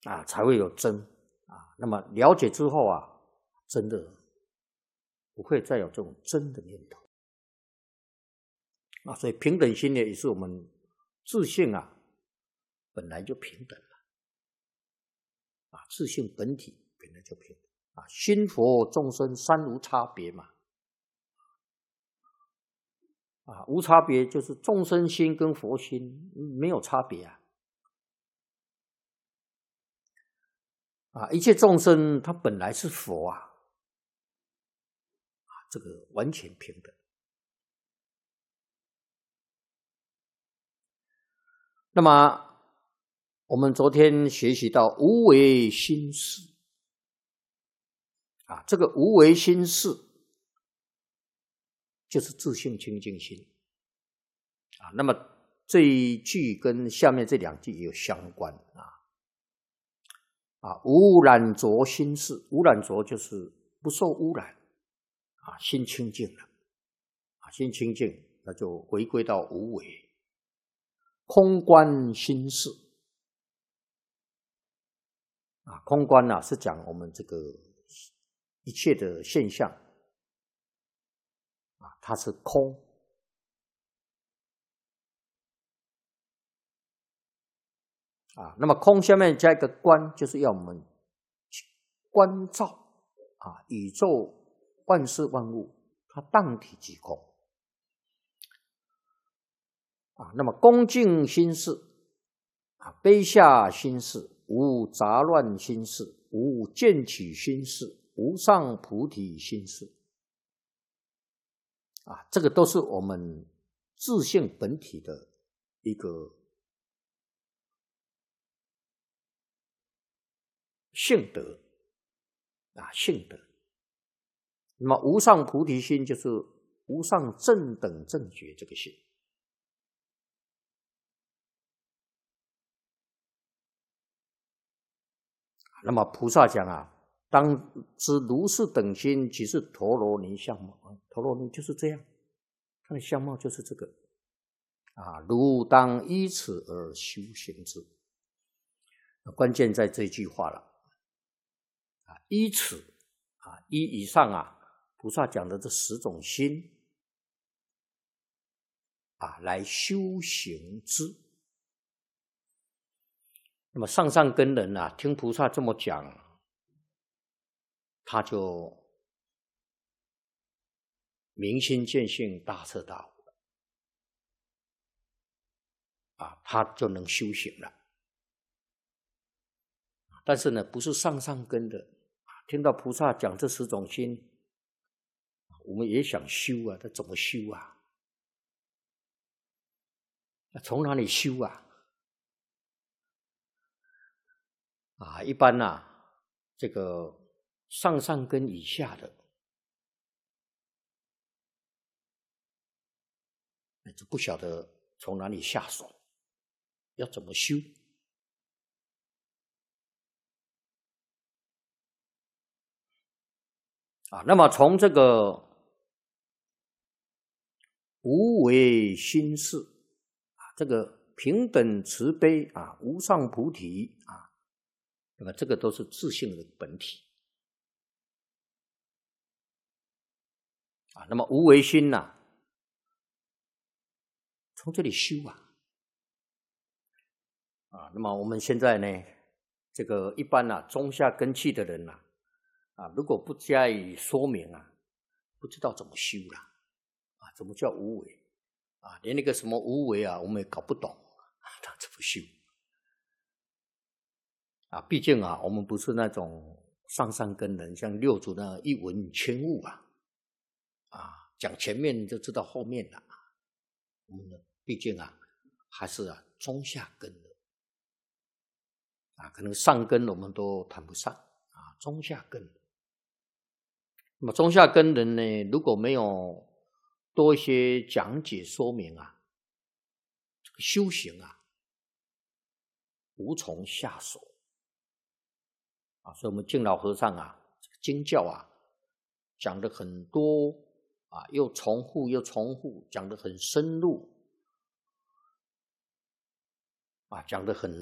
才会有真那么了解之后真的不会再有这种真的念头所以平等心也是我们自性本来就平等了自性本体本来就平等心佛众生三无差别嘛无差别就是众生心跟佛心没有差别一切众生他本来是佛这个完全平等。那么我们昨天学习到无为心事这个无为心事就是自性清净心那么这一句跟下面这两句也有相关无染浊心事，无染浊就是不受污染心清净了心清净那就回归到无为。空观心事空观是讲我们这个一切的现象它是空那么空下面加一个观，就是要我们关照宇宙万事万物它当体即空那么恭敬心事卑下心事，无杂乱心事，无见取心事，无上菩提心事这个都是我们自性本体的一个性德性德。那么无上菩提心就是无上正等正觉这个心那么菩萨讲当知如是等心即是陀罗尼相貌陀罗尼就是这样，它的相貌就是这个如当依此而修行之关键在这句话了依此依以上菩萨讲的这10种心来修行之。那么上上根人听菩萨这么讲，他就明心见性，大彻大悟他就能修行了。但是呢，不是上上根的听到菩萨讲这10种心，我们也想修他怎么修从哪里修一般这个上上根以下的就不晓得从哪里下手，要怎么修那么从这个无为心事这个平等慈悲无上菩提那么这个都是自性的本体那么无为心从这里修那么我们现在呢这个一般中下根器的人如果不加以说明不知道怎么修了怎么叫无为连那个什么无为我们也搞不懂他怎么修毕竟我们不是那种上上根人，像六祖那一闻千悟讲前面就知道后面了我们毕竟还是中下根的可能上根我们都谈不上中下根。那么中下根人呢，如果没有多一些讲解说明这个修行无从下手所以我们敬老和尚这个经教讲得很多又重复又重复，讲得很深入讲得很